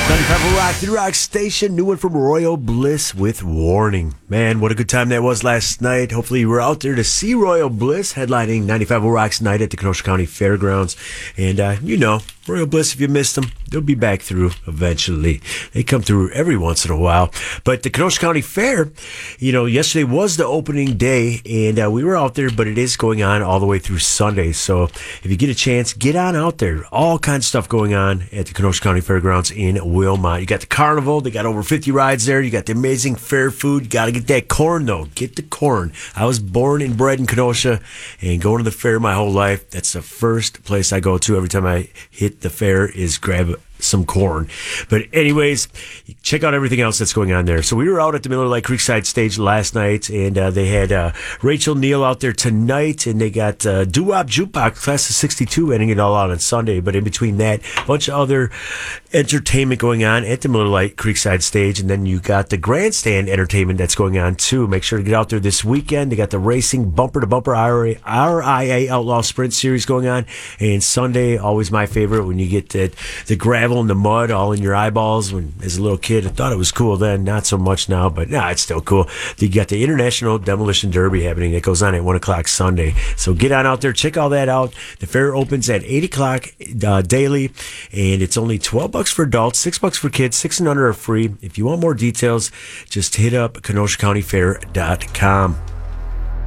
95 Rock, the Rock Station. New one from Royal Bliss with Warning. Man, what a good time that was last night. Hopefully you were out there to see Royal Bliss headlining 95 Rock's night at the Kenosha County Fairgrounds. And, Royal Bliss, if you missed them, they'll be back through eventually. They come through every once in a while. But the Kenosha County Fair, yesterday was the opening day, and we were out there, but it is going on all the way through Sunday. So if you get a chance, get on out there. All kinds of stuff going on at the Kenosha County Fairgrounds in Wilmot. You got the carnival. They got over 50 rides there. You got the amazing fair food. You got to get that corn, though. Get the corn. I was born and bred in Kenosha, and going to the fair my whole life, that's the first place I go to every time I hit the fair is grab some corn. But anyways, check out everything else that's going on there. So we were out at the Miller Lite Creekside stage last night, and they had Rachel Neal out there tonight, and they got Doo-Wop Jukebox Class of 62 ending it all out on Sunday. But in between that, a bunch of other entertainment going on at the Miller Lite Creekside stage, and then you got the grandstand entertainment that's going on too. Make sure to get out there this weekend. They got the racing bumper to bumper RIA Outlaw Sprint Series going on, and Sunday, always my favorite, when you get the gravel and the mud all in your eyeballs. When as a little kid, I thought it was cool then, not so much now, but it's still cool. You got the International Demolition Derby happening that goes on at 1 o'clock Sunday. So get on out there, check all that out. The fair opens at 8 o'clock daily, and it's only $12 for adults, $6 for kids. 6 and under are free. If you want more details, just hit up KenoshaCountyFair.com.